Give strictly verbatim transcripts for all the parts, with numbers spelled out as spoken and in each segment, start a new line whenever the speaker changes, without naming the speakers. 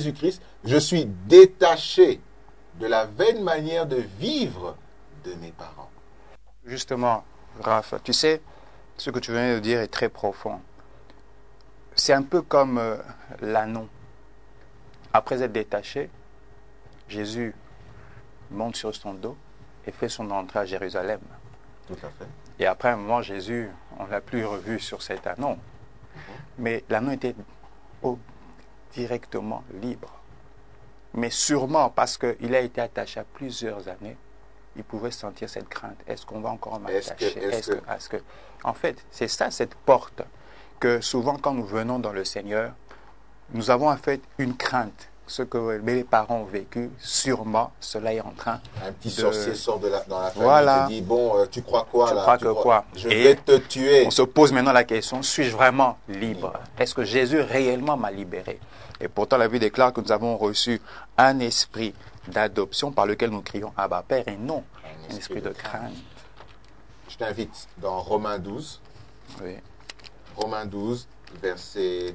Jésus-Christ, je suis détaché de la vaine manière de vivre de mes parents.
Justement, Raph, tu sais, ce que tu viens de dire est très profond. C'est un peu comme euh, l'anneau. Après être détaché, Jésus monte sur son dos et fait son entrée à Jérusalem.
Tout à fait.
Et après un moment, Jésus, on ne l'a plus revu sur cet anneau. Mm-hmm. Mais l'anneau était oh, directement libre. Mais sûrement parce qu'il a été attaché à plusieurs années, il pouvait sentir cette crainte. Est-ce qu'on va encore m'attacher?
Est-ce que, est-ce
est-ce que... Est-ce que... En fait, c'est ça cette porte que souvent quand nous venons dans le Seigneur, nous avons en fait une crainte. Ce que mes parents ont vécu, sûrement, cela est en train
Un petit
de...
sorcier sort de la, dans la famille
voilà.
et te dit, bon, euh, tu crois quoi
tu
là
crois
tu
que
crois...
quoi
Je
et
vais te tuer.
On se pose maintenant la question, suis-je vraiment libre? Est-ce que Jésus réellement m'a libéré? Et pourtant, la Bible déclare que nous avons reçu un esprit d'adoption par lequel nous crions Abba Père et non un, un esprit, esprit de, de crainte. crainte.
Je t'invite dans Romains douze.
Oui.
Romains douze, verset...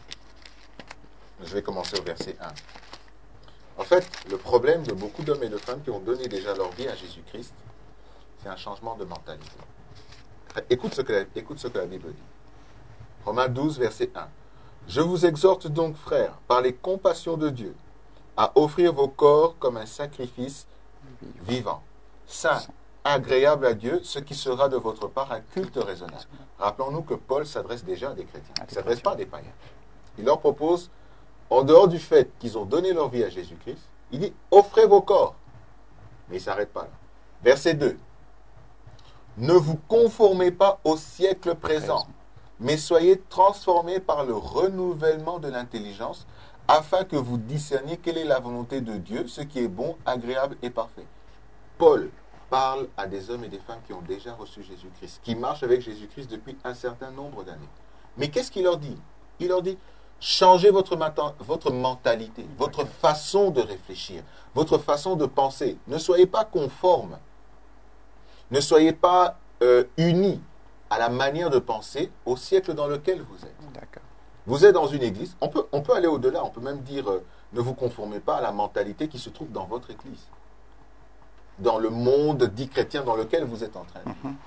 Je vais commencer au verset un. En fait, le problème de beaucoup d'hommes et de femmes qui ont donné déjà leur vie à Jésus-Christ, c'est un changement de mentalité. Écoute ce que la, écoute ce que la Bible dit. Romains douze, verset un. Je vous exhorte donc, frères, par les compassions de Dieu, à offrir vos corps comme un sacrifice vivant, saint, agréable à Dieu, ce qui sera de votre part un culte raisonnable. Rappelons-nous que Paul s'adresse déjà à des chrétiens, il ne s'adresse pas à des païens. Il leur propose, en dehors du fait qu'ils ont donné leur vie à Jésus-Christ, il dit, offrez vos corps. Mais il ne s'arrête pas là. Verset deux. Ne vous conformez pas au siècle présent, mais soyez transformés par le renouvellement de l'intelligence, afin que vous discerniez quelle est la volonté de Dieu, ce qui est bon, agréable et parfait. Paul parle à des hommes et des femmes qui ont déjà reçu Jésus-Christ, qui marchent avec Jésus-Christ depuis un certain nombre d'années. Mais qu'est-ce qu'il leur dit? Il leur dit, changez votre, votre mentalité, votre façon de réfléchir, votre façon de penser. Ne soyez pas conformes. Ne soyez pas euh, unis à la manière de penser au siècle dans lequel vous êtes.
D'accord.
Vous êtes dans une église, on peut, on peut aller au-delà, on peut même dire, euh, ne vous conformez pas à la mentalité qui se trouve dans votre église, dans le monde dit chrétien dans lequel vous êtes en train de vivre. Mm-hmm.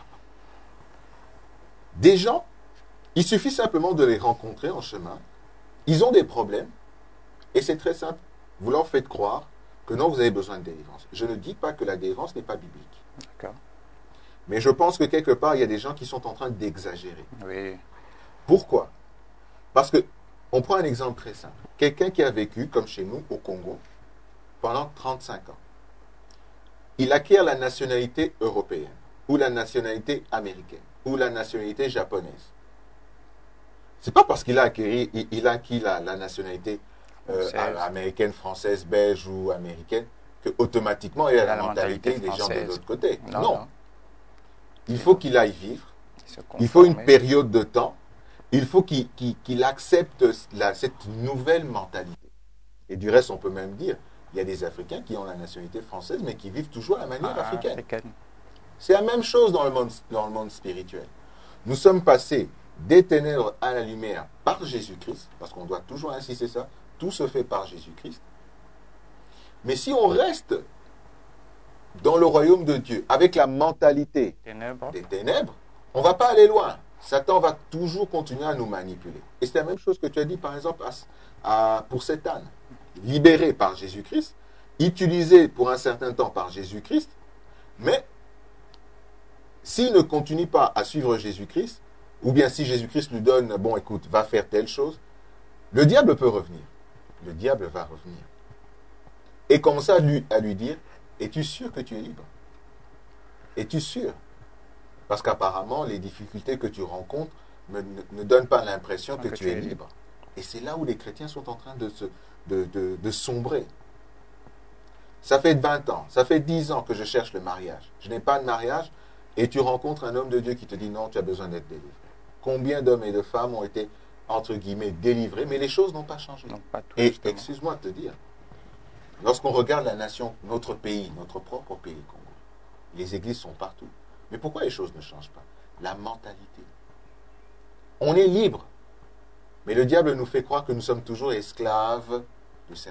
Des gens, il suffit simplement de les rencontrer en chemin, ils ont des problèmes, et c'est très simple, vous leur faites croire que non, vous avez besoin de délivrance. Je ne dis pas que la délivrance n'est pas biblique.
D'accord.
Mais je pense que quelque part, il y a des gens qui sont en train d'exagérer.
Oui.
Pourquoi? Parce que, on prend un exemple très simple. Quelqu'un qui a vécu, comme chez nous, au Congo, pendant trente-cinq ans. Il acquiert la nationalité européenne, ou la nationalité américaine, ou la nationalité japonaise. C'est pas parce qu'il a acquis, il, il a acquis la, la nationalité euh, américaine, française, belge ou américaine, que automatiquement il a la, la mentalité, mentalité des gens de l'autre côté. Non. non. non. Il faut qu'il aille vivre. Il faut une période de temps. Il faut qu'il qu'il, qu'il accepte la, cette nouvelle mentalité. Et du reste, on peut même dire, il y a des Africains qui ont la nationalité française, mais qui vivent toujours à la manière ah, africaine. africaine. C'est la même chose dans le monde, dans le monde spirituel. Nous sommes passés des ténèbres à la lumière par Jésus-Christ, parce qu'on doit toujours insister ça, tout se fait par Jésus-Christ. Mais si on reste dans le royaume de Dieu, avec la mentalité
ténèbres.
des ténèbres, on ne va pas aller loin. Satan va toujours continuer à nous manipuler. Et c'est la même chose que tu as dit, par exemple, à, à, pour cet âne. Libéré par Jésus-Christ, utilisé pour un certain temps par Jésus-Christ, mais s'il ne continue pas à suivre Jésus-Christ, ou bien si Jésus-Christ lui donne, bon, écoute, va faire telle chose, le diable peut revenir. Le diable va revenir. Et commencer à lui, à lui dire, es-tu sûr que tu es libre? Es-tu sûr? Parce qu'apparemment, les difficultés que tu rencontres me, ne, ne donnent pas l'impression que, que tu es libre. libre. Et c'est là où les chrétiens sont en train de, se, de, de, de sombrer. Ça fait vingt ans, ça fait dix ans que je cherche le mariage. Je n'ai pas de mariage et tu rencontres un homme de Dieu qui te dit non, tu as besoin d'être délivré. Combien d'hommes et de femmes ont été, entre guillemets, délivrés, mais les choses n'ont pas changé.
Non, pas tout,
et excuse-moi de te dire, lorsqu'on regarde la nation, notre pays, notre propre pays, Congo, les églises sont partout. Mais pourquoi les choses ne changent pas? La mentalité. On est libre. Mais le diable nous fait croire que nous sommes toujours esclaves